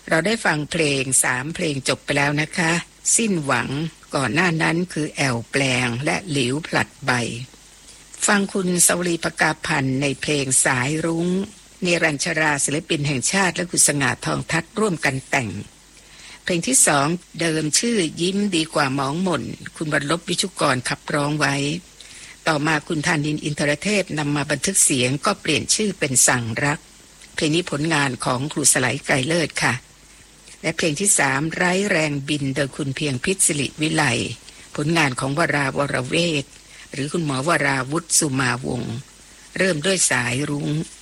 เราได้ฟังเพลง3เพลงจบไปแล้วนะคะสิ้นหวังก่อนหน้านั้นคือแอวแปลงและหลิวผลัดใบฟังคุณสวรีภกาพันธ์ในเพลงสายรุ้งเนรัญชราศิลปินแห่งชาติและคุณสง่าทองทัศน์ร่วมกันแต่งเพลงที่2เดิมชื่อยิ้มดีกว่าหมองหม่นคุณบรรลบวิชุกรขับร้องไว้ต่อมาคุณธานินทร์อินทรเทพนำมาบันทึกเสียงก็เปลี่ยนชื่อเป็นสั่งรักเพลงนี้ผลงานของครูสไลไกรเลิศค่ะและเพลงที่3ไร้แรงบินโดยคุณเพียงพิษศิริวิไลผลงานของวราวรเวทหรือคุณหมอวราวุฒิสุมาวงศ์เริ่มด้วยสายรุ้ง